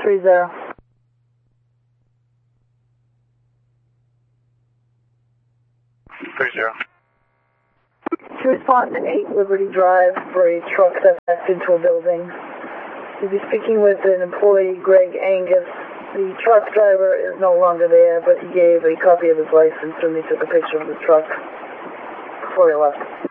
30. To respond to 8 Liberty Drive for a truck that backed into a building. You'll be speaking with an employee, Greg Angus. The truck driver is no longer there, but he gave a copy of his license and he took a picture of the truck before he left.